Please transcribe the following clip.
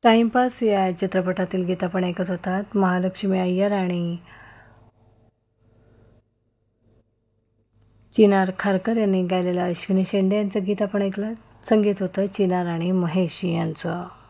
Timepass या चित्रपटातील गीत आपण ऐकत होतात. महालक्ष्मी अय्यर आणि चिनार खारकर यांनी गायलेलं अश्विनी शेंडे यांचं गीत आपण ऐकलं. संगीत होतं चिनार आणि महेश यांचं.